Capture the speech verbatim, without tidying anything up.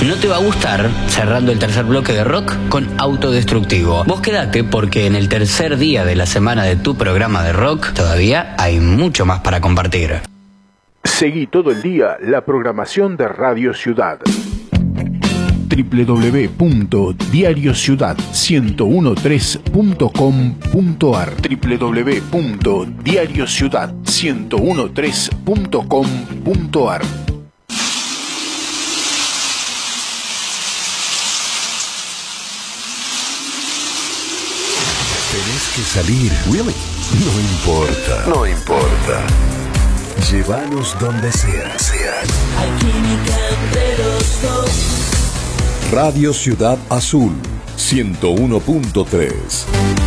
no te va a gustar, cerrando el tercer bloque de rock con Autodestructivo. Vos quedate porque en el tercer día de la semana de tu programa de rock todavía hay mucho más para compartir. Seguí todo el día la programación de Radio Ciudad. doble u doble u doble u punto diario ciudad uno uno tres punto com punto a r doble u doble u doble u punto diario ciudad uno uno tres punto com punto a r. Tenés que salir. Really? No importa. No importa. Llévanos donde sea. sea. Hay química entre los dos. Radio Ciudad Azul, ciento uno punto tres.